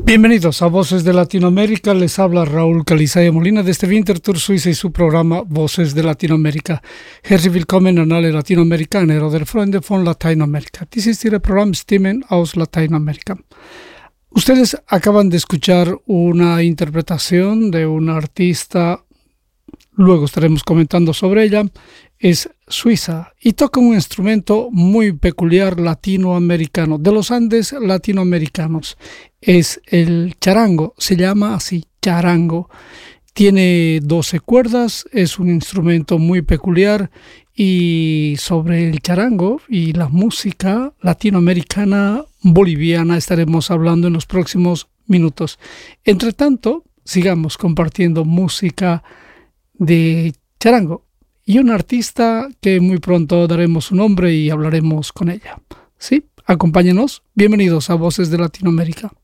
Bienvenidos a Voces de Latinoamérica, les habla Raúl Calizaya Molina desde Winterthur, Suiza y su programa Voces de Latinoamérica. Herzlich willkommen an alle Latinoamerikaner oder Freunde von Lateinamerika. Dies ist Ihr Programm Stimmen aus Lateinamerika. Ustedes acaban de escuchar una interpretación de una artista, luego estaremos comentando sobre ella, es suiza y toca un instrumento muy peculiar latinoamericano, de los Andes latinoamericanos. Es el charango, se llama así, charango. Tiene 12 cuerdas, es un instrumento muy peculiar y sobre el charango y la música latinoamericana boliviana estaremos hablando en los próximos minutos. Entre tanto, sigamos compartiendo música de charango y una artista que muy pronto daremos su nombre y hablaremos con ella. ¿Sí? Acompáñenos. Bienvenidos a Voces de Latinoamérica.